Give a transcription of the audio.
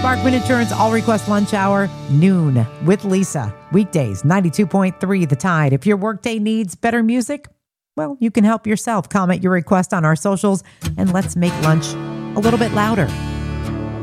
Sparkman Insurance All Request Lunch Hour, noon with Lisa. Weekdays, 92.3 The Tide. If your workday needs better music, you can help yourself. Comment your request on our socials and let's make lunch a little bit louder.